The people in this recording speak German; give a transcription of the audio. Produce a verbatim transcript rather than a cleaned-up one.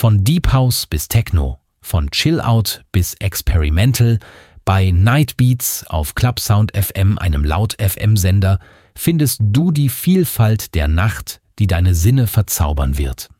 Von Deep House bis Techno, von Chill Out bis Experimental, bei Night Beats auf Clubsound F M, einem Laut-F M-Sender, findest du die Vielfalt der Nacht, die deine Sinne verzaubern wird.